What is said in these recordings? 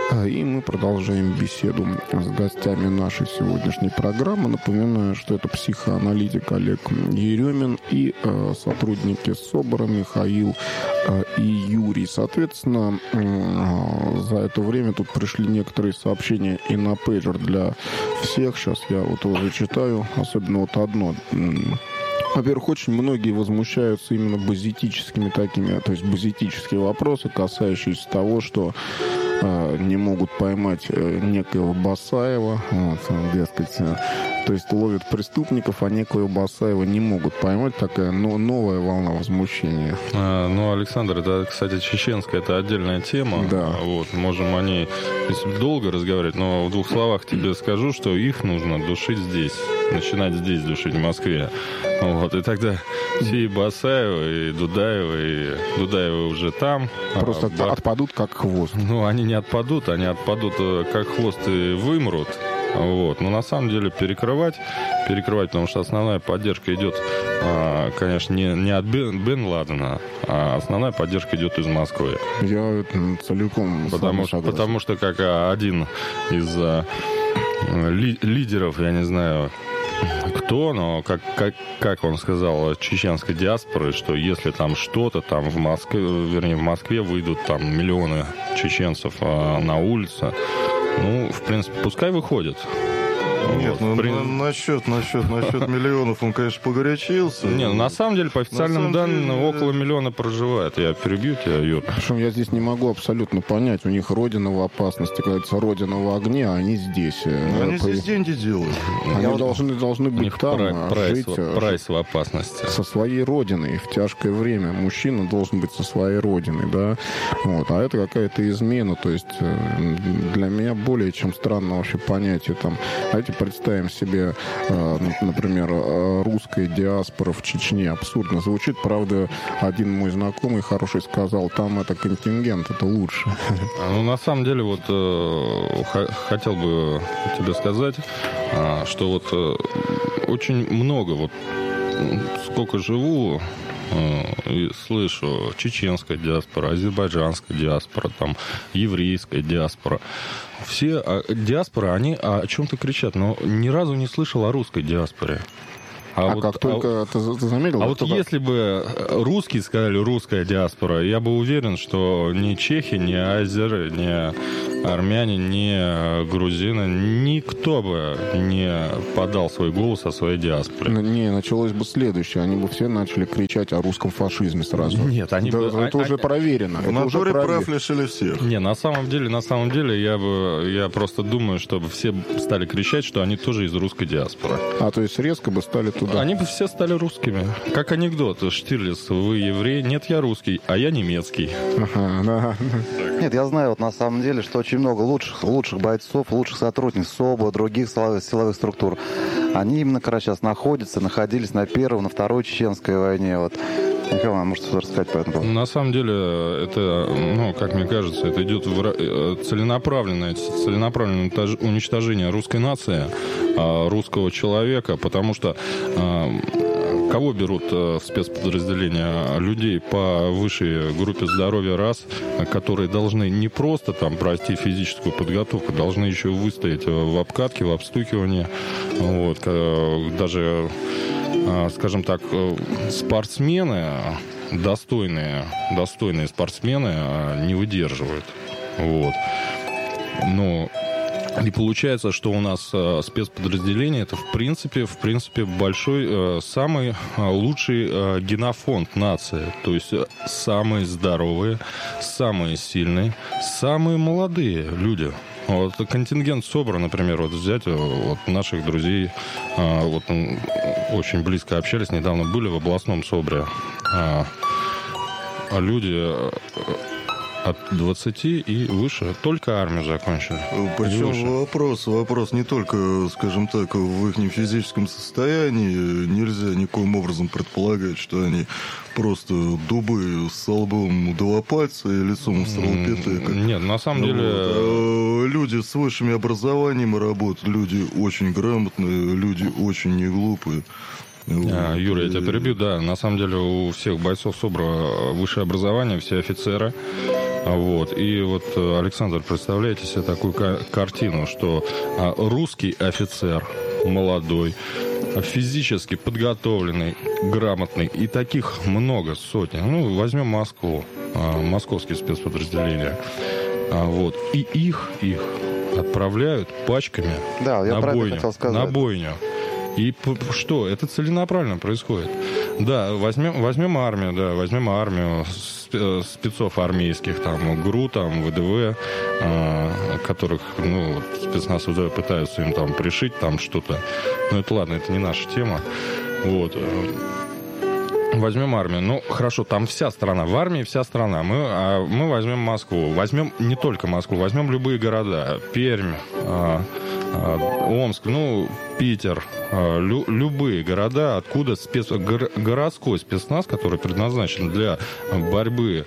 И мы продолжаем беседу с гостями нашей сегодняшней программы. Напоминаю, что это психоаналитик Олег Еремин и сотрудники СОБРа Михаил и Юрий. Соответственно, за это время тут пришли некоторые сообщения и на пейджер для всех. Сейчас я вот его зачитаю, особенно вот одно. Во-первых, очень многие возмущаются именно базитическими такими, то есть базитические вопросы, касающиеся того, что не могут поймать некоего Басаева, вот, дескать, то есть ловят преступников, а некоего Басаева не могут поймать. Такая новая волна возмущения. Ну, Александр, это, кстати, чеченская, это отдельная тема. Да. Вот, можем о ней долго разговаривать, но в двух словах тебе скажу, что их нужно душить здесь, начинать здесь душить, в Москве. Вот, и тогда все и Басаевы, и Дудаевы уже там. Просто отпадут как хвост. Ну, они не отпадут, они отпадут как хвост и вымрут. Вот. Но на самом деле перекрывать, потому что основная поддержка идет, конечно, не от Бен Ладена, а основная поддержка идет из Москвы. Я целиком потому что как один из лидеров, я не знаю, кто, но как он сказал, чеченской диаспоры, что если там что-то там в Москве выйдут там миллионы чеченцев на улице, ну, в принципе, пускай выходят. Нет, вот, насчет миллионов он, конечно, погорячился. Не, на самом деле, по официальным данным, около миллиона проживает. Я перебью тебя, Юр. Причем я здесь не могу абсолютно понять. У них родина в опасности, говорится, родина в огне, а они здесь. Они здесь деньги делают. Они должны быть там, жить прайс в опасности. Со своей родиной в тяжкое время. Мужчина должен быть со своей родиной, да. Вот. А это какая-то измена. То есть для меня более чем странно вообще понятие там. Давайте представим себе, например, русская диаспора в Чечне. Абсурдно звучит. Правда, один мой знакомый хороший сказал, там это контингент, это лучше. Ну, на самом деле, вот хотел бы тебе сказать, что вот очень много, вот сколько живу, и слышу, чеченская диаспора, азербайджанская диаспора, там, еврейская диаспора. Все диаспоры, они о чем-то кричат, но ни разу не слышал о русской диаспоре. Как только ты заметил... вот если бы русские сказали «русская диаспора», я бы уверен, что ни чехи, ни азеры, ни армяне, ни грузины, никто бы не подал свой голос о своей диаспоре. Не, началось бы следующее. Они бы все начали кричать о русском фашизме сразу. Нет, они бы... Это уже проверено. В натуре прав лишили всех. Не, на самом деле, я просто думаю, чтобы все стали кричать, что они тоже из русской диаспоры. То есть резко бы стали туда. Они бы все стали русскими. Как анекдот. Штирлиц, вы еврей? Нет, я русский, а я немецкий. Нет, я знаю вот на самом деле, что очень много лучших бойцов, лучших сотрудников СОБа, других силовых структур. Они именно, сейчас находились на Первой, на Второй Чеченской войне. Вот. Михаил, может что-то рассказать по этому? На самом деле, это, как мне кажется, это идет целенаправленное уничтожение русской нации, русского человека, потому что кого берут в спецподразделения? Людей по высшей группе здоровья раз, которые должны не просто там пройти физическую подготовку, должны еще выстоять в обкатке, в обстукивании. Вот, даже, скажем так, спортсмены, достойные спортсмены не выдерживают. Вот. Но и получается, что у нас спецподразделение это в принципе большой, самый лучший генофонд нации. То есть самые здоровые, самые сильные, самые молодые люди. Вот контингент СОБРа, например, вот взять вот наших друзей, вот очень близко общались, недавно были в областном СОБРе. Люди от 20 и выше только армию закончили. Причем вопрос не только, скажем так, в их физическом состоянии. Нельзя никоим образом предполагать, что они просто дубы с лбом два пальца и лицом столбитые. Нет, на самом деле... Люди с высшими образованиями работают, люди очень грамотные, люди очень неглупые. Юра, я тебя перебью, да. На самом деле у всех бойцов СОБРа высшее образование, все офицеры. Вот. И вот, Александр, представляете себе такую картину, что русский офицер, молодой, физически подготовленный, грамотный, и таких много, сотен. Ну, возьмем Москву, московские спецподразделения. Вот. И их отправляют пачками на бойню. И что? Это целенаправленно происходит. Да, возьмем армию спецов армейских, там, ГРУ, там, ВДВ, которых, ну, спецназ ВДВ пытаются им там пришить, там что-то. Ну, это ладно, это не наша тема. Вот. Возьмем армию. Ну, хорошо, там вся страна. В армии вся страна. Мы возьмем Москву. Возьмем не только Москву, возьмем любые города. Пермь, Омск, ну, Питер. Любые города, откуда городской спецназ, который предназначен для борьбы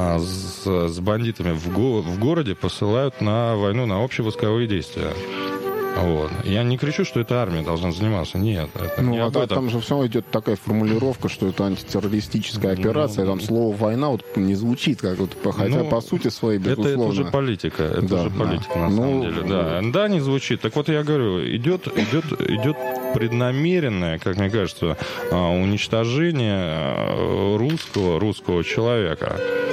с бандитами в городе, посылают на войну, на общевойсковые действия. Вот. Я не кричу, что эта армия должна заниматься. Нет, это не об этом. Там же все идет такая формулировка, что это антитеррористическая операция. Там слово «война» вот не звучит, как вот, хотя по сути своей, безусловно. Это уже политика. Это уже политика, на самом деле. Да, не звучит. Так вот, я говорю, идет преднамеренное, как мне кажется, уничтожение русского человека.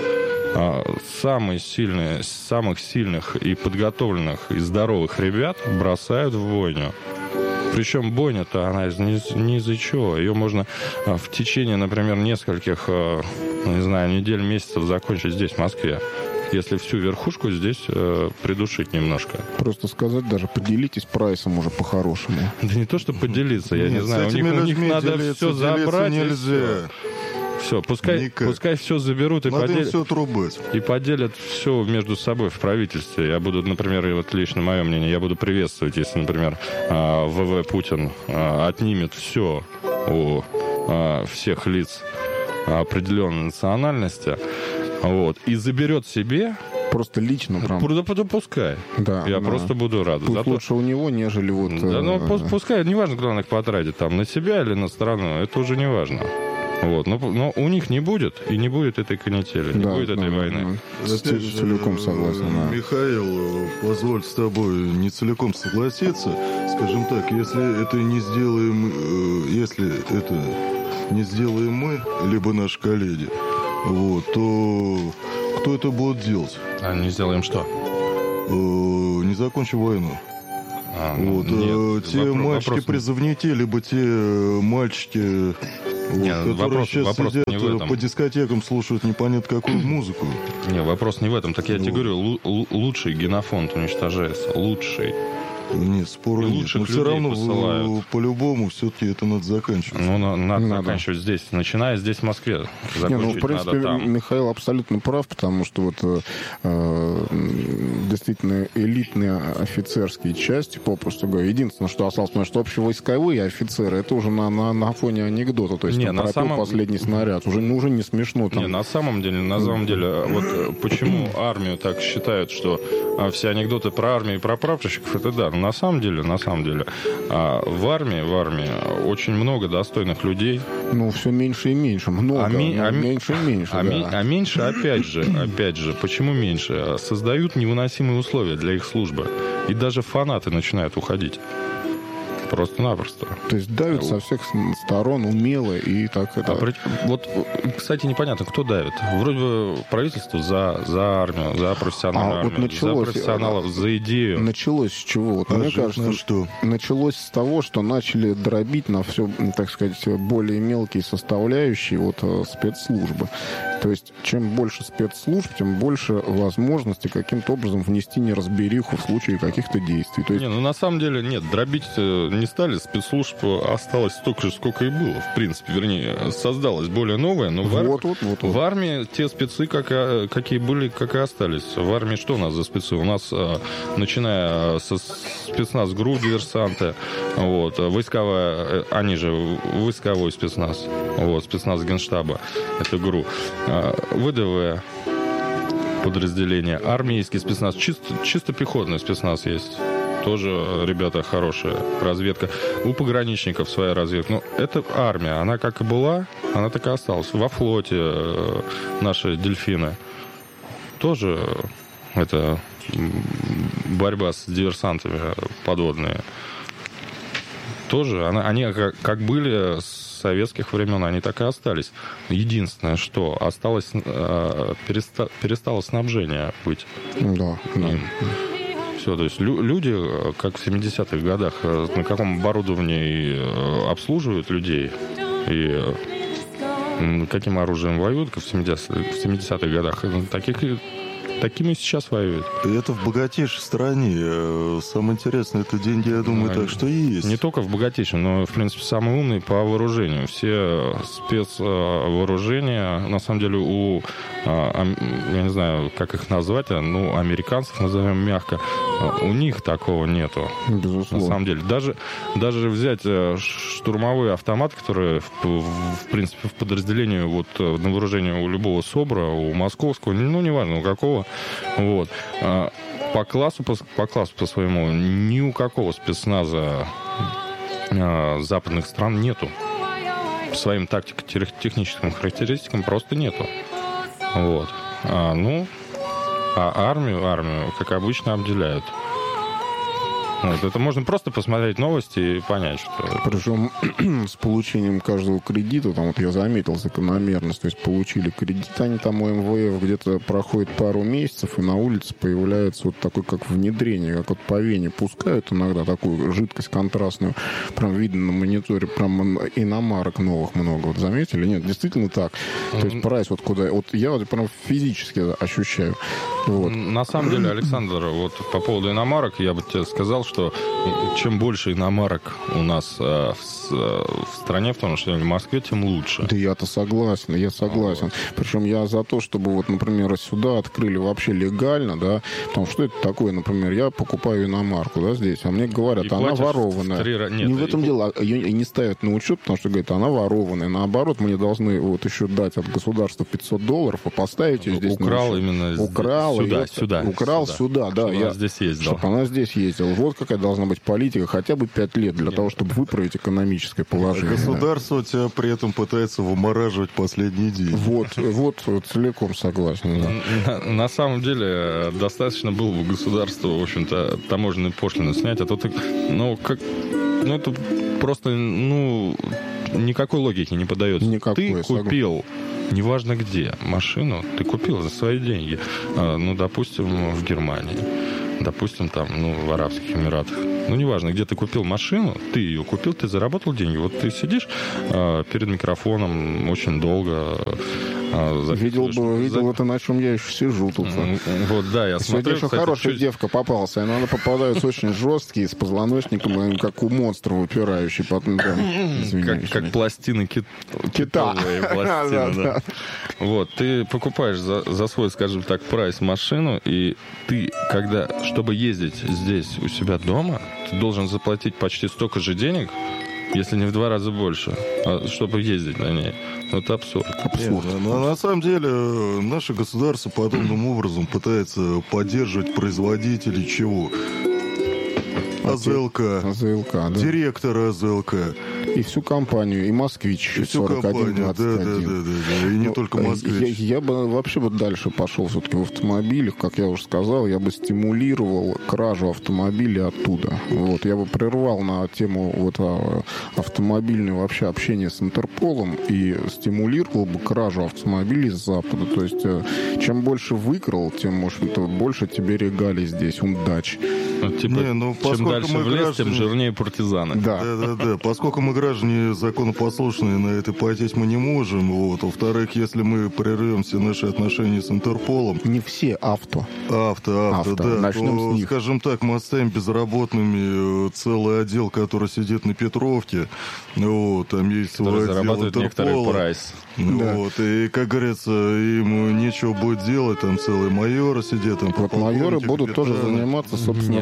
Самых сильных и подготовленных и здоровых ребят бросают в бойню. Причем бойня-то, она не из-за чего. Ее можно в течение, например, нескольких, не знаю, недель, месяцев закончить здесь, в Москве. Если всю верхушку здесь придушить немножко. Просто сказать даже, поделитесь прайсом уже по-хорошему. Да не то, что поделиться, я не знаю. У них надо все забрать. Нельзя. Все, пускай все заберут и поделят все между собой в правительстве. Я буду, например, вот лично мое мнение, я буду приветствовать, если, например, ВВ Путин отнимет все у всех лиц определенной национальности, вот, и заберет себе. Просто лично прям. Да пускай. Да, я просто буду рад. Пусть лучше у него, нежели вот... Да, ну пускай, неважно, кто на них потратит, там, на себя или на страну, это уже не важно. Вот. Но у них не будет, и не будет этой канители, не будет этой войны. Целиком согласен. Михаил, позволь с тобой не целиком согласиться. Скажем так, если это не сделаем мы, либо наши коллеги, вот, то кто это будет делать? А не сделаем что? Не закончим войну. Те мальчики-призывники, либо те мальчики... которые сейчас сидят по дискотекам, слушают непонятно какую музыку. Не, вопрос не в этом. Так я тебе говорю, лучший генофонд уничтожается. Лучший. Нет, спора нет. Но все равно по-любому все-таки это надо заканчивать. Ну, надо заканчивать здесь. Начиная здесь, в Москве. Закончить в принципе, надо там. Михаил абсолютно прав, потому что вот действительно элитные офицерские части, попросту говоря, единственное, что осталось, потому что общевойсковые офицеры, это уже на фоне анекдота. То есть пропил последний снаряд. Уже не смешно. Там. Не, на самом деле, вот почему армию так считают, что все анекдоты про армию и про прапорщиков, это да. На самом деле, в армии очень много достойных людей. Ну, все меньше и меньше. Меньше и меньше. А меньше, опять же, почему меньше? Создают невыносимые условия для их службы. И даже фанаты начинают уходить. Просто-напросто. То есть давят со всех сторон умело и так это... Вот, кстати, непонятно, кто давит. Вроде бы правительство за армию, за профессиональную армию, за профессионалов, за идею. Началось с чего? Вот, мне кажется, что началось с того, что начали дробить на все, так сказать, более мелкие составляющие спецслужбы. То есть, чем больше спецслужб, тем больше возможностей каким-то образом внести неразбериху в случае каких-то действий. То есть... на самом деле, нет, дробить не стали, спецслужб осталось столько же, сколько и было, в принципе. Вернее, создалось более новое, но в армии те спецы, какие были, как и остались. В армии что у нас за спецы? У нас, начиная со спецназ ГРУ, диверсанты, они же войсковой спецназ, спецназ Генштаба, это ГРУ, ВДВ, подразделение, армейский спецназ, чисто пехотный спецназ есть. Тоже ребята хорошие, разведка. У пограничников своя разведка. Но это армия, она как и была, она так и осталась. Во флоте наши дельфины. тоже это борьба с диверсантами подводные. Тоже они как были с советских времен, они так и остались. Единственное, что осталось, перестало снабжение быть. Да. Все, то есть люди, как в 70-х годах, на каком оборудовании обслуживают людей и каким оружием воюют в 70-х годах, такими сейчас воюют. Это в богатейшей стране. Самое интересное, это деньги, я думаю, так что и есть. Не только в богатейшем, но, в принципе, самые умные по вооружению. Все спецвооружения, на самом деле, я не знаю, как их назвать, американцев, назовем мягко, у них такого нету. Безусловно. На самом деле. Даже взять штурмовые автоматы, которые, в принципе, в подразделении на вооружении у любого СОБРа, у московского, неважно у какого, по классу по своему ни у какого спецназа западных стран нету. По своим тактико-техническим характеристикам просто нету. А армию, как обычно, обделяют. Это можно просто посмотреть новости и понять, что... Причем с получением каждого кредита, я заметил закономерность, то есть получили кредит, они там у МВФ где-то проходит пару месяцев, и на улице появляется такой, как внедрение, как по вене пускают иногда такую жидкость контрастную, прям видно на мониторе, прям иномарок новых много. Заметили? Нет, действительно так. То есть прайс куда... я прям физически ощущаю. На самом деле, Александр, по поводу иномарок, я бы тебе сказал, что чем больше иномарок у нас в стране, в том, что в Москве, тем лучше. Да я согласен. Причем я за то, чтобы, например, сюда открыли вообще легально, да, потому что это такое, например, я покупаю иномарку, да, здесь, а мне говорят, она ворованная. Не в этом дело, ее не ставят на учет, потому что, говорят, она ворованная. Наоборот, мне должны еще дать от государства $500, а поставить ее здесь. Украл именно сюда. Украл сюда, да. Чтобы она здесь ездила. Чтобы она здесь ездила. Вот какая должна быть политика, хотя бы 5 лет для того, чтобы выправить экономическое положение. Государство тебя при этом пытается вымораживать последние деньги. Вот, целиком согласен. Да. На самом деле, достаточно было бы государству, в общем-то, таможенные пошлины снять, а то ты, это просто, никакой логики не подается. Ты купил, неважно где, машину, ты купил за свои деньги, допустим, в Германии, допустим, там, в Арабских Эмиратах. Неважно, где ты купил машину, ты ее купил, ты заработал деньги. Ты сидишь перед микрофоном очень долго. Видел это, на чем я еще сижу тут. Я смотрю. Сегодня хорошая девка попалась. Она попадается очень жесткие, с позвоночником, как у монстра выпирающий. Как пластины кита. Пластины, да. Ты покупаешь за свой, скажем так, прайс машину, и ты, чтобы ездить здесь у себя дома, ты должен заплатить почти столько же денег, если не в 2 раза больше, чтобы ездить на ней. Это абсурд. На самом деле, наше государство подобным образом пытается поддерживать производителей чего? АЗЛК, да. Директор АЗЛК. И всю компанию, и «Москвич» 4121. Да. И не только «Москвич». Я бы вообще дальше пошел все-таки в автомобилях, как я уже сказал, я бы стимулировал кражу автомобилей оттуда. Я бы прервал на тему автомобильного вообще общения с Интерполом и стимулировал бы кражу автомобилей с Запада. То есть, чем больше выкрал, тем, в общем-то, больше тебе регалий здесь, удачи. Чем дальше в лес, тем жирнее партизаны. Да. Поскольку мы граждане законопослушные, на это пойти мы не можем. Во-вторых, если мы прервем все наши отношения с Интерполом... Не все, авто, да. Начнем с них. Скажем так, мы оставим безработными целый отдел, который сидит на Петровке. Там есть свой отдел зарабатывает некоторый прайс. И, как говорится, им нечего будет делать, там целые майоры сидят. Майоры будут тоже заниматься, собственно,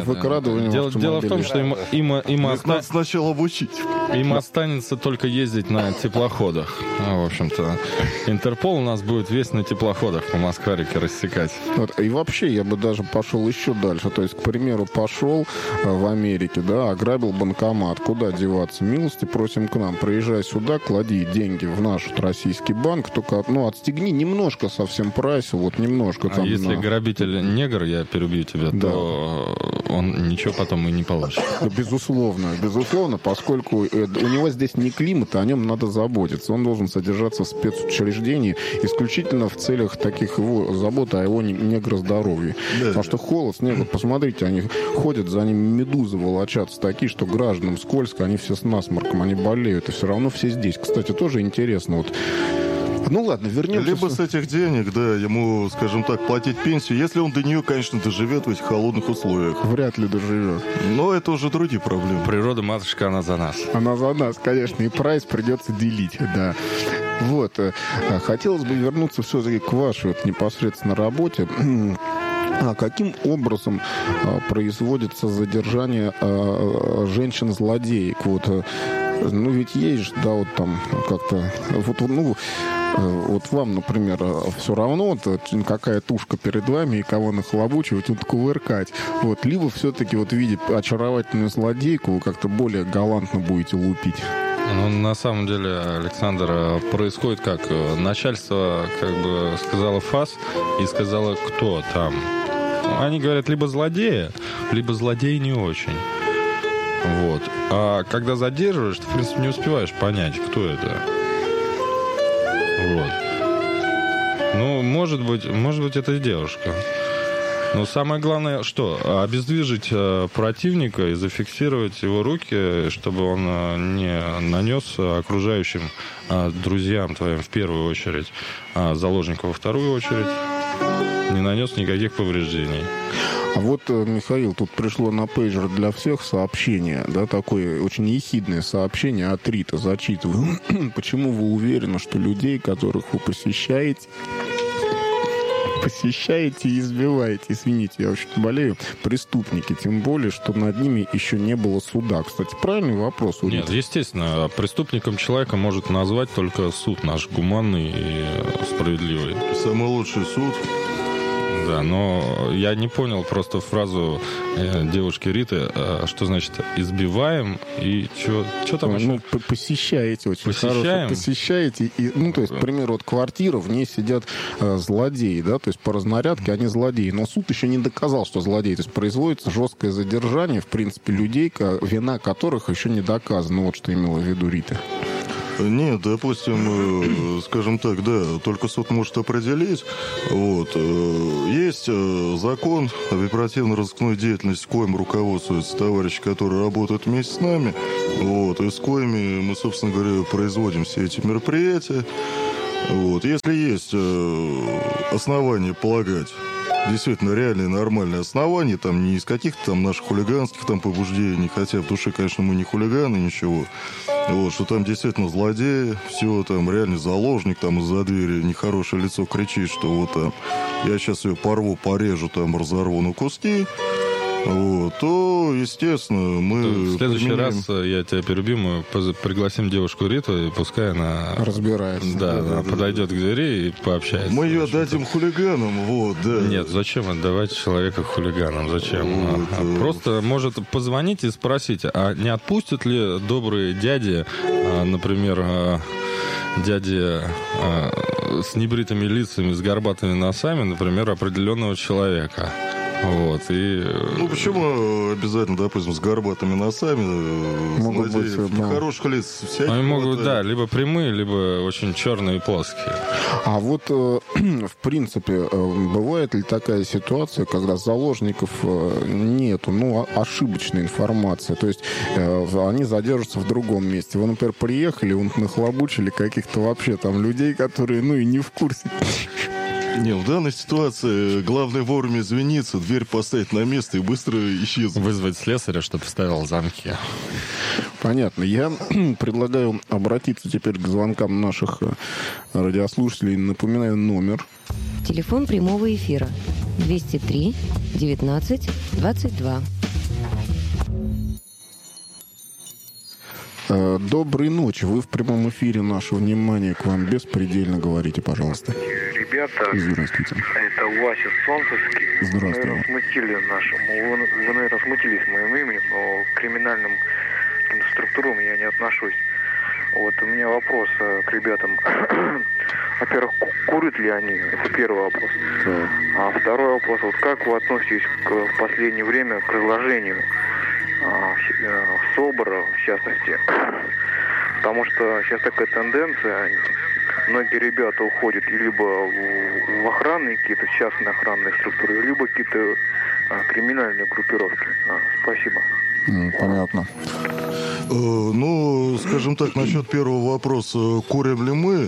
выкрадыванием Дело в том, что Надо сначала обучить. им останется только ездить на теплоходах. В общем-то, Интерпол у нас будет весь на теплоходах по Москва-реке рассекать. Вот. И вообще, я бы даже пошел еще дальше. То есть, к примеру, пошел в Америке, да, ограбил банкомат. Куда деваться? Милости просим к нам. Приезжай сюда, клади деньги в наш российский банк, только, отстегни немножко совсем прайса, вот немножко. А если грабитель негр, я перебью тебя, да, то он ничего потом и не получит. Безусловно, поскольку у него здесь не климат, о нем надо заботиться. Он должен содержаться в спецучреждении исключительно в целях таких его заботы о его негроздоровье. Да. Потому что холод, снег, вот посмотрите, они ходят, за ними медузы волочатся такие, что гражданам скользко, они все с насморком, они болеют, и все равно все здесь. Кстати, тоже интересно, вот. Ну ладно, вернемся. Либо с этих денег, да, ему, скажем так, платить пенсию, если он до нее, конечно, доживет в этих холодных условиях. Вряд ли доживет. Но это уже другие проблемы. Природа, матушка, она за нас. Она за нас, конечно, и прайс придется делить, да. Вот. Хотелось бы вернуться все-таки к вашей вот непосредственно работе. Каким образом производится задержание женщин-злодеек? Вот, ведь есть же, да, вот там как-то... Вот вам, например, все равно, какая тушка перед вами и кого нахлобучивать, вот кувыркать. Вот. Либо все-таки, вот видя очаровательную злодейку, вы как-то более галантно будете лупить. Ну, на самом деле, Александр, происходит как? Начальство как бы сказало фас и сказало, кто там. Они говорят либо злодея, либо злодей не очень. Вот. А когда задерживаешь, ты, в принципе, не успеваешь понять, кто это. Вот. Ну, может быть, это девушка. Но самое главное, что? Обездвижить противника и зафиксировать его руки, чтобы он не нанес окружающим друзьям твоим в первую очередь, заложникам во вторую очередь, не нанес никаких повреждений. А вот, Михаил, тут пришло на пейджер для всех сообщение, да, такое очень ехидное сообщение от Риты, зачитываю. Почему вы уверены, что людей, которых вы посещаете и избиваете, извините, я очень болею, преступники, тем более, что над ними еще не было суда. Кстати, правильный вопрос. Нет, естественно, преступником человека может назвать только суд наш, гуманный и справедливый. Самый лучший суд. Да, но я не понял просто фразу девушки Риты, что значит избиваем и что там еще? Посещаете очень Посещаем? Хорошо. Посещаете. И, то есть, к примеру, вот квартира, в ней сидят злодеи, да, то есть по разнарядке они злодеи. Но суд еще не доказал, что злодеи. То есть производится жесткое задержание, в принципе, людей, вина которых еще не доказана. Вот что имела в виду Рита. Нет, допустим, скажем так, да, только суд может определить. Вот. Есть закон об оперативно-розыскной деятельности, коим руководствуются товарищи, которые работают вместе с нами. Вот. И с коими мы, собственно говоря, производим все эти мероприятия. Вот. Если есть основания полагать, действительно реальные, нормальные основания, там не из каких-то там наших хулиганских там побуждений, хотя в душе, конечно, мы не хулиганы, ничего. Вот, что там действительно злодеи, все там реальный заложник, там из-за двери нехорошее лицо кричит, что вот там я сейчас ее порву, порежу, там разорву на куски. Вот, то, естественно, мы... В следующий раз я тебя перебью, мы пригласим девушку Риту, и пускай она... Разбирается. Да, подойдет к двери и пообщается. Мы ее отдадим хулиганам, вот, да. Нет, зачем отдавать человека хулиганам? Зачем? Вот, просто может позвонить и спросить, а не отпустят ли добрые дяди, например, дяди с небритыми лицами, с горбатыми носами, например, определенного человека? Вот, и... Ну, почему обязательно, допустим, с горбатыми носами, могут быть, нехороших лиц всяких? Они могут, да, либо прямые, либо очень черные и плоские. А вот, в принципе, бывает ли такая ситуация, когда заложников нету, ошибочная информация, то есть они задержатся в другом месте. Вы, например, приехали, нахлобучили каких-то вообще там людей, которые, и не в курсе. Не, в данной ситуации главное вовремя извиниться, дверь поставить на место и быстро исчезнуть. Вызвать слесаря, чтобы вставил замки. Понятно. Я предлагаю обратиться теперь к звонкам наших радиослушателей. Напоминаю номер. Телефон прямого эфира 203 19 22. Доброй ночи. Вы в прямом эфире. Наше внимание к вам беспредельно. Говорите, пожалуйста. Ребята, здравствуйте. Это Вася Солнцевский. Здравствуйте. Вы, наверное, смутились моим именем, но к криминальным структурам я не отношусь. Вот, у меня вопрос к ребятам. Во-первых, курят ли они? Это первый вопрос. Да. А второй вопрос. Вот как вы относитесь в последнее время к разложению СОБРа, в частности? Потому что сейчас такая тенденция. Многие ребята уходят либо в охранные какие-то, частные охранные структуры, либо какие-то криминальные группировки. Спасибо. Понятно. Ну, скажем так, насчет первого вопроса, курим ли мы?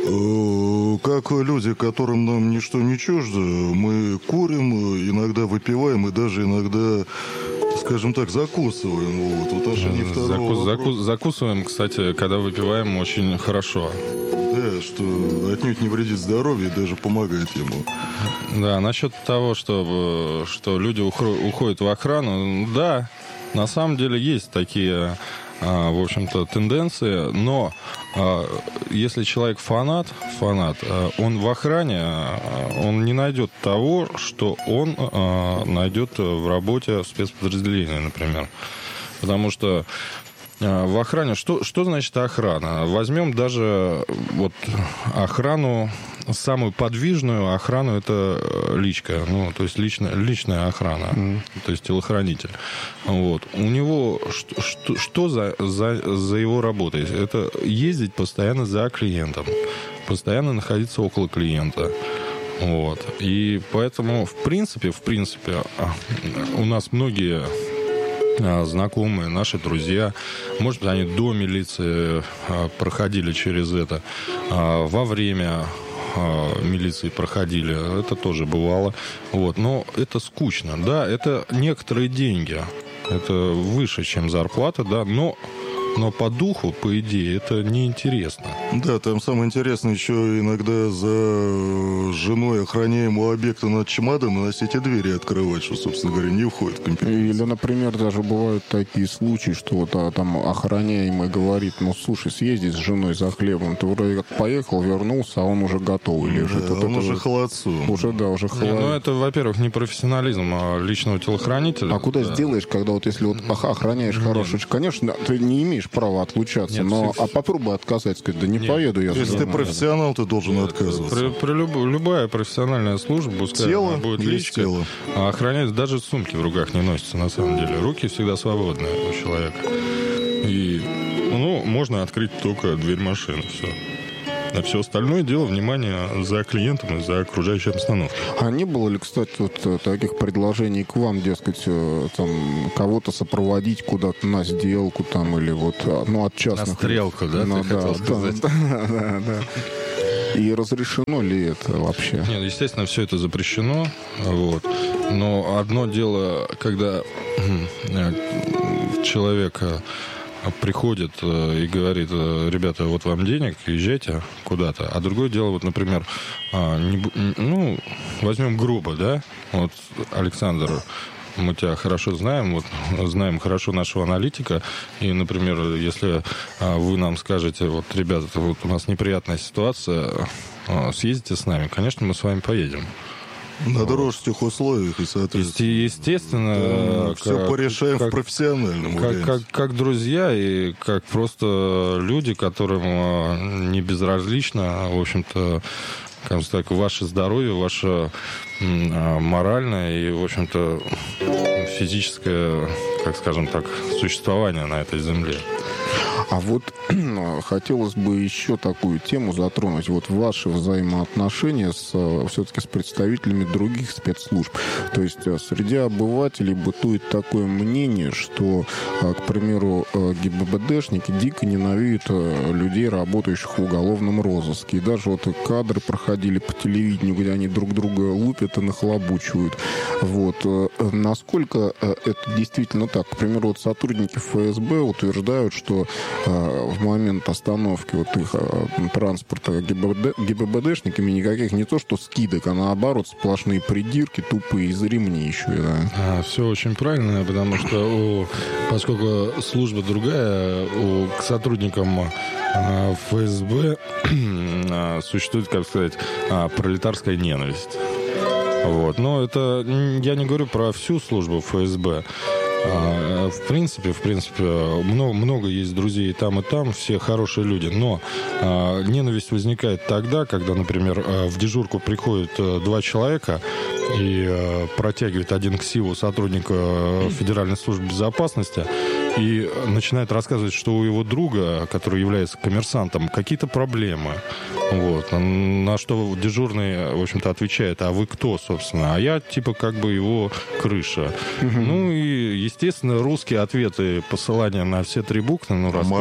Как люди, которым нам ничто не чуждо, мы курим, иногда выпиваем и даже иногда, скажем так, закусываем. Вот отношение второго вопроса. Закусываем, кстати, когда выпиваем, очень хорошо. Да, что отнюдь не вредит здоровью и даже помогает ему. Да, насчет того, что люди уходят в охрану, да, на самом деле есть такие, в общем-то, тенденции, но если человек фанат, он в охране, он не найдет того, что он найдет в работе спецподразделения, например. Потому что в охране... Что значит охрана? Возьмем даже вот охрану, самую подвижную охрану, это личка, ну, то есть личная охрана, то есть телохранитель. Вот. У него что за его работой? Это ездить постоянно за клиентом, постоянно находиться около клиента. Вот. И поэтому, в принципе, у нас многие знакомые, наши друзья, может быть, они до милиции проходили через это, во время милиции проходили, это тоже бывало. Вот. Но это скучно, да, это некоторые деньги, это выше, чем зарплата, да, но по духу, по идее, это неинтересно. Да, там самое интересное еще иногда за женой охраняемого объекта надо чемодан носить и двери открывать, что, собственно говоря, не входит в компетенцию. Или, например, даже бывают такие случаи, что вот там охраняемый говорит, ну, слушай, съезди с женой за хлебом, ты вроде как поехал, вернулся, а он уже готовый лежит. Да, вот он это уже вот, холодцом. уже холодцом. Ну, это, во-первых, не профессионализм личного телохранителя. А куда сделаешь, когда вот если вот охраняешь хороший, конечно, ты не имеешь права отлучаться, но попробуй отказать, сказать, да не поеду я. Если ты профессионал, ты должен отказываться. Любая профессиональная служба, пускай тело будет личка, тело. А охранять даже сумки в руках не носятся, на самом деле. Руки всегда свободны у человека. И, можно открыть только дверь машины, все. А все остальное дело внимание за клиентом и за окружающей обстановкой. А не было ли, кстати, вот таких предложений к вам, дескать, там, кого-то сопроводить куда-то на сделку там, или вот, от частных... На стрелку, да, ты хотел сказать? Да. И разрешено ли это вообще? Нет, естественно, все это запрещено. Вот. Но одно дело, когда человек приходит и говорит, ребята, вот вам денег, езжайте куда-то. А другое дело, вот, например, возьмем грубо, да? Вот, Александр, мы тебя хорошо знаем, вот, знаем хорошо нашего аналитика, и, например, если вы нам скажете, вот, ребята, вот у нас неприятная ситуация, съездите с нами, конечно, мы с вами поедем. На дружеских условиях и, соответственно... Естественно... все порешаем в профессиональном варианте. Как друзья и как просто люди, которым не безразлично, в общем-то, как сказать, ваше здоровье, ваше моральное и, в общем-то, физическое, как скажем так, существование на этой земле. А вот хотелось бы еще такую тему затронуть. Вот ваши взаимоотношения все-таки с представителями других спецслужб. То есть среди обывателей бытует такое мнение, что, к примеру, ГИБДДшники дико ненавидят людей, работающих в уголовном розыске. И даже вот кадры проходили по телевидению, где они друг друга лупят и нахлобучивают. Вот. Насколько это действительно так? К примеру, вот сотрудники ФСБ утверждают, что в момент остановки вот их транспорта ГИБДДшниками никаких не то что скидок, а наоборот сплошные придирки, тупые из ремней еще. Да. Все очень правильно, потому что поскольку служба другая, к сотрудникам ФСБ существует, как сказать, пролетарская ненависть. Вот. Но это я не говорю про всю службу ФСБ. В принципе, много есть друзей и там, все хорошие люди. Но ненависть возникает тогда, когда, например, в дежурку приходят 2 человека и протягивает один ксиву сотрудника Федеральной службы безопасности и начинает рассказывать, что у его друга, который является коммерсантом, какие-то проблемы. Вот. На что дежурный, в общем-то, отвечает: а вы кто, собственно? А я, типа, как бы его крыша. Ну и, естественно, русские ответы, посылания на все 3 буквы,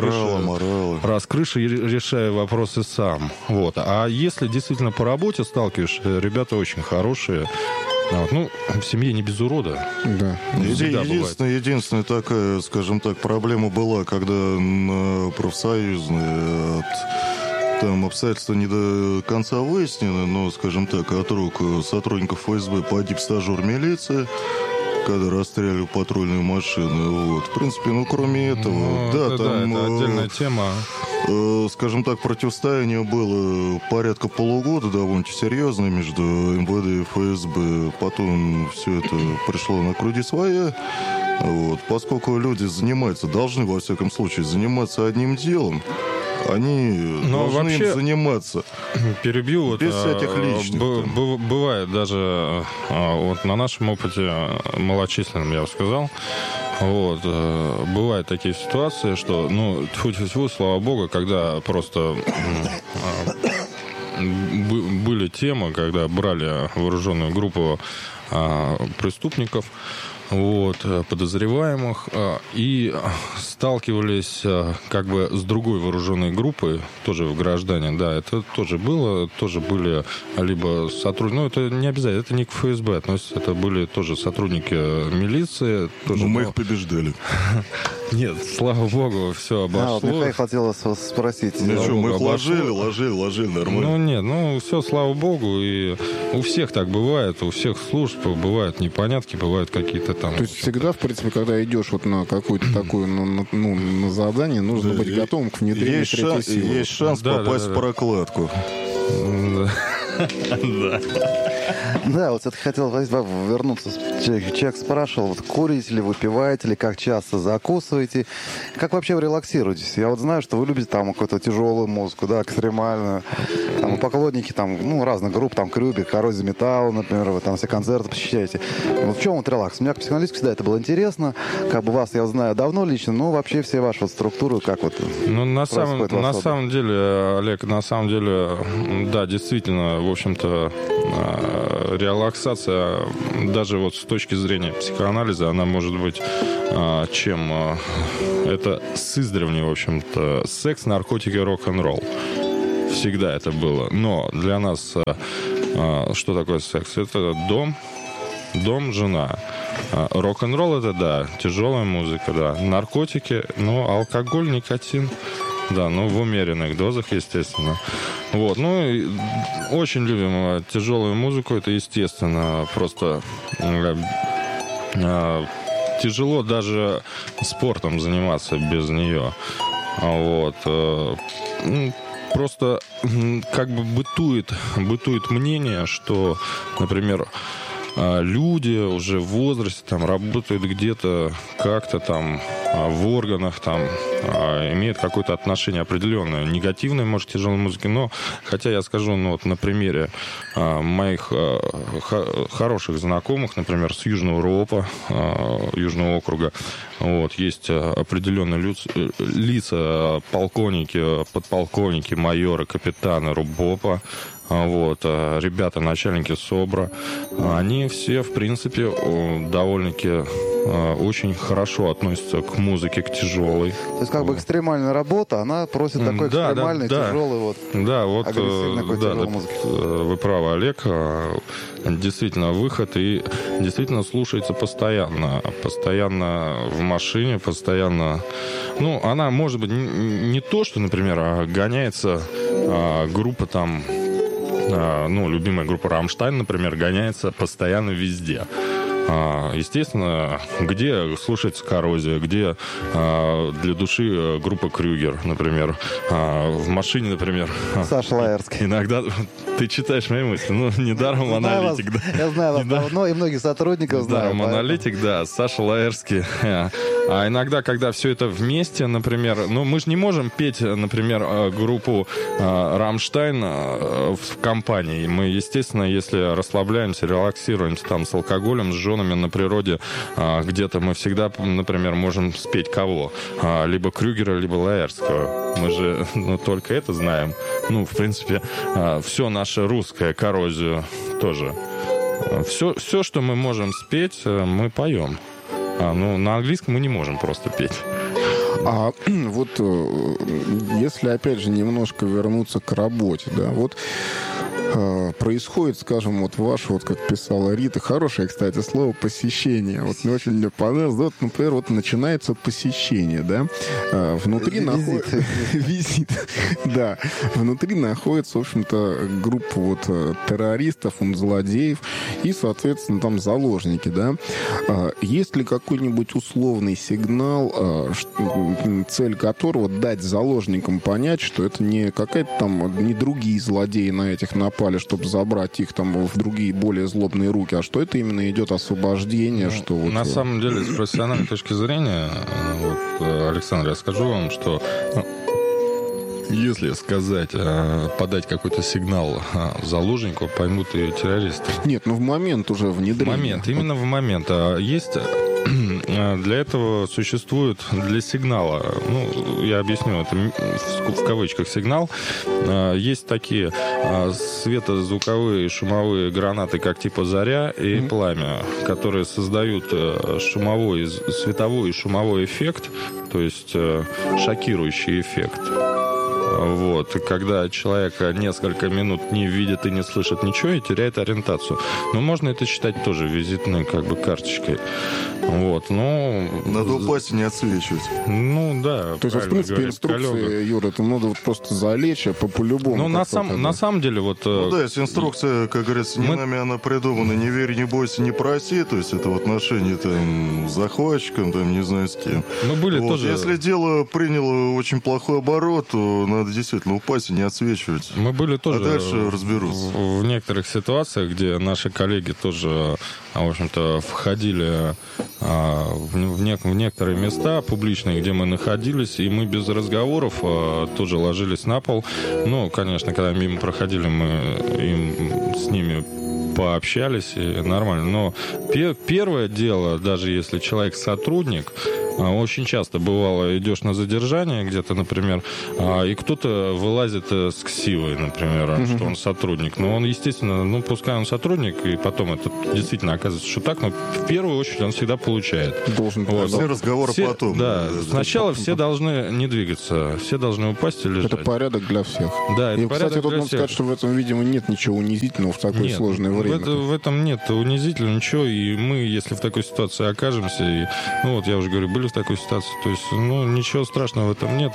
раз крыша, решаю вопросы сам. Вот. А если действительно по работе сталкиваешь, ребята очень хорошие. Вот. Ну, в семье не без урода. Да. Единственная такая, скажем так, проблема была, когда на профсоюзные там обстоятельства не до конца выяснены, но, скажем так, от рук сотрудников ФСБ погиб стажер милиции, когда расстреляли патрульную машину. Вот. В принципе, кроме этого... это отдельная тема. Скажем так, противостояние было порядка полугода, довольно серьезное, между МВД и ФСБ. Потом все это пришло на круги своя. Вот. Поскольку люди должны, во всяком случае, заниматься одним делом, они должны им заниматься. Перебью. Без всяких личных. Бывает даже вот на нашем опыте малочисленном, я бы сказал, вот, бывают такие ситуации, что, тьфу-тьфу-тьфу, слава богу, когда просто были темы, когда брали вооруженную группу преступников, вот, подозреваемых, и сталкивались как бы с другой вооруженной группой, тоже в граждане, да, это тоже было, тоже были либо сотрудники, это не обязательно, это не к ФСБ относится, это были тоже сотрудники милиции. Тоже, мы их побеждали. Нет, слава богу, все обошлось. Михаил хотел спросить. Мы их ложили нормально. Все, слава богу, и у всех так бывает, у всех служб бывают непонятки, бывают какие-то там... То есть всегда, в принципе, когда идешь вот на какую-то такую, на задание, нужно быть готовым к внедрению третьей силы. Есть шанс попасть в прокладку. Да. Да, вот это хотел вернуться. Человек спрашивал, вот курите ли, выпиваете ли, как часто закусываете, как вообще вы релаксируетесь? Я вот знаю, что вы любите там какую-то тяжелую музыку, да, экстремальную. Там поклонники там, разных групп, там Крюбик, Коррозия металла, например, вы там все концерты посещаете. Вот в чем вот релакс? У меня как психоаналитику всегда это было интересно. Как бы вас я знаю давно лично, но вообще все ваши вот структуры, как вот на самом деле, Олег, да, действительно, в общем-то, релаксация, даже вот с точки зрения психоанализа, она может быть чем это с издревле, в общем-то, секс, наркотики, рок-н-ролл. Всегда это было. Но для нас что такое секс? Это дом, жена. Рок-н-ролл это, да, тяжелая музыка, да. Наркотики, алкоголь, никотин. Да, в умеренных дозах, естественно. Вот, очень любим тяжелую музыку, это естественно. Просто тяжело даже спортом заниматься без нее. Вот. Просто как бы бытует мнение, что, например, люди уже в возрасте там работают где-то как-то там в органах, там имеют какое-то отношение определенное, негативное, может, тяжелой музыки, но хотя я скажу, на примере моих хороших знакомых, например, с Южного РОПа, Южного округа, вот, есть определенные лица, полковники, подполковники, майоры, капитаны РУБОПа, вот, ребята, начальники СОБРа, они все, в принципе, довольно-таки очень хорошо относятся к музыке, к тяжелой. То есть как бы экстремальная работа, она просит такой экстремальный, тяжелый, вот, агрессивной тяжелой музыки. Вы правы, Олег. Действительно, выход и действительно слушается постоянно. Постоянно в машине, постоянно... Ну, она, может быть, не то, что, например, гоняется группа там... любимая группа «Рамштайн», например, гоняется постоянно везде. Естественно, где слушается «Коррозия», где для души группа «Крюгер», например. В машине, например... Саша Лаэрский. Иногда ты читаешь мои мысли. Недаром аналитик. Да. Я знаю вас давно, и многих сотрудников знаю. Недаром аналитик, да, Саша Лаэрский. А иногда, когда все это вместе, например... мы же не можем петь, например, группу «Рамштайн» в компании. Мы, естественно, если расслабляемся, релаксируемся там с алкоголем, с женами на природе, где-то мы всегда, например, можем спеть кого? Либо Крюгера, либо Лаэрского. Мы же только это знаем. В принципе, все наше русское, «Коррозию» тоже. Все, что мы можем спеть, мы поем. На английском мы не можем просто петь. А вот если, опять же, немножко вернуться к работе, да, вот происходит, скажем, вот ваше, вот как писала Рита, хорошее, кстати, слово «посещение». Вот мне очень понравилось. Вот, например, вот начинается посещение, да? Внутри находится... Визит. Да. Внутри находится, в общем-то, группа вот террористов, злодеев и, соответственно, там заложники, да? Есть ли какой-нибудь условный сигнал, цель которого дать заложникам понять, что это не какая-то там, не другие злодеи на этих напали, чтобы забрать их там в другие более злобные руки, а что это именно идет освобождение, что вот... На самом деле, с профессиональной точки зрения, Александр, я скажу вам, что если сказать, подать какой-то сигнал заложнику, поймут и террористы. Нет, в момент уже внедрения. Именно в момент. Есть... Для этого существует для сигнала, я объясню, это в кавычках сигнал, есть такие светозвуковые шумовые гранаты, как типа «Заря» и «Пламя», которые создают световой и шумовой эффект, то есть шокирующий эффект. Вот. И когда человек несколько минут не видит и не слышит ничего и теряет ориентацию. Но можно это считать тоже визитной карточкой. Вот. Надо упасть и не отсвечивать. Да. То есть, в принципе, инструкция, Юра, это надо вот просто залечь, а по-любому. На самом деле, вот... если инструкция, как говорится, не нами она придумана, не верь, не бойся, не проси, то есть это в отношении там с захватчиком, там не знаю с кем. Мы были тоже... Если дело приняло очень плохой оборот, то надо действительно упасть и не отсвечивать. Мы были тоже... А дальше разберутся. В некоторых ситуациях, где наши коллеги тоже, в общем-то, входили в некоторые места публичные, где мы находились, и мы без разговоров тоже ложились на пол. Конечно, когда мимо проходили, мы с ними пообщались, и нормально. Но первое дело, даже если человек сотрудник, очень часто бывало, идешь на задержание где-то, например, и кто-то вылазит с ксивой, например, что он сотрудник. Но он, естественно, пускай он сотрудник, и потом это действительно оказывается, что так, но в первую очередь он всегда получает. Должен все разговоры потом. Да, сначала все должны не двигаться, все должны упасть и лежать. Это порядок для всех. Да, это и, порядок кстати, тут для можно всех. сказать, что в этом, видимо, нет ничего унизительного в такое сложное время. В этом нет унизительного ничего, и мы, если в такой ситуации окажемся, и, я уже говорю, были в такой ситуации, то есть, ничего страшного в этом нет.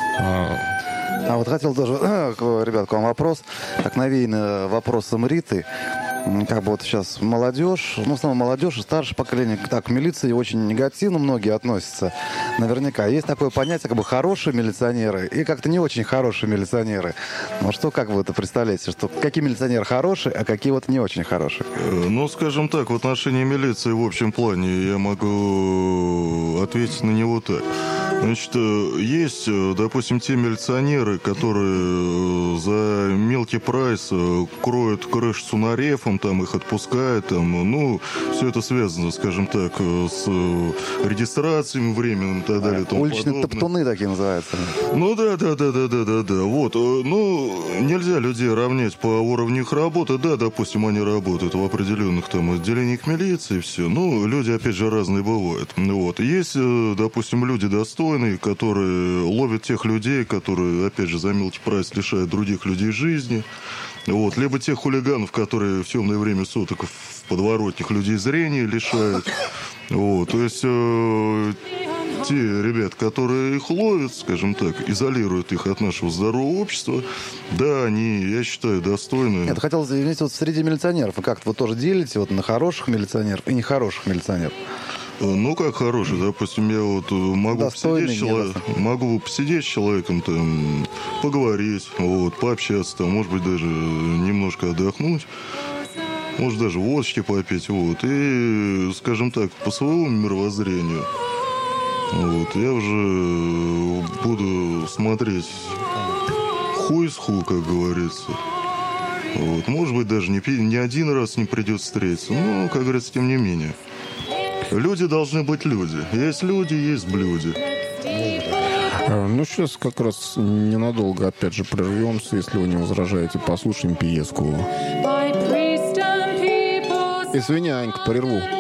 А вот хотел тоже, ребят, к вам вопрос, как навеянный вопросом Риты. Как бы вот сейчас молодежь, в основном молодежь и старшее поколение, так, к милиции очень негативно многие относятся. Наверняка есть такое понятие, как бы хорошие милиционеры и как-то не очень хорошие милиционеры. Что, как вы это представляете, что какие милиционеры хорошие, а какие вот не очень хорошие? Скажем так, в отношении милиции в общем плане я могу ответить на него так. Значит, есть, допустим, те милиционеры, которые за мелкий прайс кроют крышу сунарефом, там их отпускают, там, все это связано, скажем так, с регистрациями временными, так далее. Уличные топтуны такие называются. Ну да. Вот, ну, нельзя людей равнять по уровню их работы. Да, допустим, они работают в определенных там отделениях милиции, все. Ну, люди, опять же, разные бывают. Вот. Есть, допустим, люди достойные, которые ловят тех людей, которые, опять же, за мелкий прайс лишают других людей жизни. Вот. Либо тех хулиганов, которые в темное время суток в подворотнях людей зрения лишают. Вот. То есть те ребят, которые их ловят, скажем так, изолируют их от нашего здорового общества, да, они, я считаю, достойны. Нет, хотелось извинить, вот среди милиционеров, вы как-то вот тоже делите вот на хороших милиционеров и нехороших милиционеров? Ну, как хороший, допустим, я вот могу посидеть с человеком, там, поговорить, вот, пообщаться, там, может быть, даже немножко отдохнуть, может, даже водочки попить, вот, и, скажем так, по своему мировоззрению, вот, я уже буду смотреть хуй с ху, как говорится. Вот, может быть, даже не один раз не придется встретиться, но, как говорится, тем не менее. Люди должны быть люди. Есть люди, есть блюди. Ну, сейчас как раз ненадолго, опять же, прервемся, если вы не возражаете, послушаем пьеску. Извини, Анька, прерву.